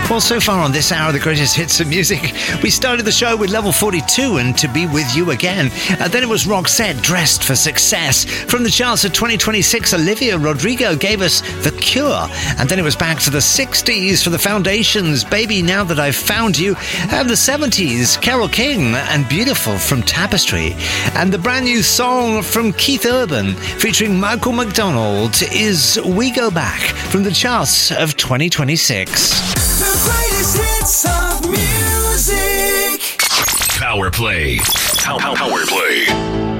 Well, so far on this hour of the greatest hits of music, we started the show with Level 42 and To Be With You Again. Then it was Roxette, Dressed for Success. From the charts of 2026, Olivia Rodrigo gave us The Cure. And then it was back to the 60s for the Foundations, Baby Now That I've Found You. And the 70s, Carole King and Beautiful from Tapestry. And the brand new song from Keith Urban featuring Michael McDonald is We Go Back from the charts of 2026. The greatest hits of music. Power Play. Power Play.